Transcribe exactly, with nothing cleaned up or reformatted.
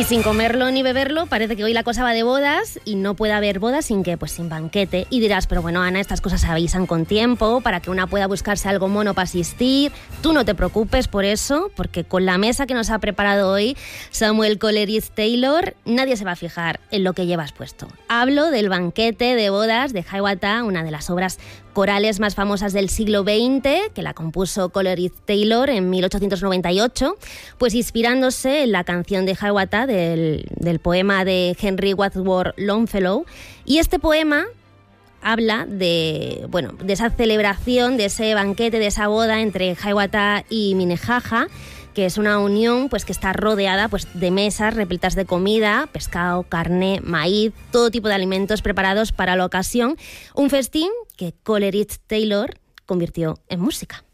Y sin comerlo ni beberlo, parece que hoy la cosa va de bodas y no puede haber bodas sin que, pues sin banquete. Y dirás, pero bueno, Ana, estas cosas se avisan con tiempo para que una pueda buscarse algo mono para asistir. Tú no te preocupes por eso, porque con la mesa que nos ha preparado hoy Samuel Coleridge Taylor, nadie se va a fijar en lo que llevas puesto. Hablo del banquete de bodas de Hiawatha, una de las obras corales más famosas del siglo veinte, que la compuso Coleridge Taylor en mil ochocientos noventa y ocho, pues inspirándose en la canción de Hiawatha del, del poema de Henry Wadsworth Longfellow. Y este poema habla de, bueno, de esa celebración, de ese banquete, de esa boda entre Hiawatha y Minnehaha, que es una unión pues que está rodeada pues de mesas repletas de comida, pescado, carne, maíz, todo tipo de alimentos preparados para la ocasión. Un festín que Coleridge Taylor convirtió en música.